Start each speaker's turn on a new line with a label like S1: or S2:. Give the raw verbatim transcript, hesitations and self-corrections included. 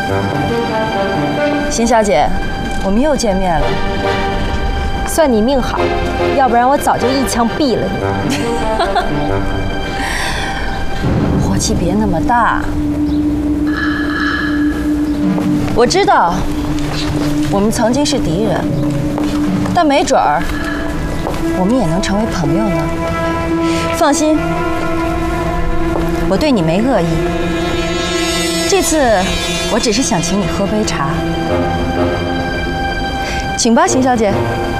S1: 邢小姐，我们又见面了。
S2: 算你命好，要不然我早就一枪毙了你。
S1: 火气别那么大。我知道，我们曾经是敌人，但没准儿，我们也能成为朋友呢。放心，我对你没恶意。这次我只是想请你喝杯茶，请吧，邢小姐。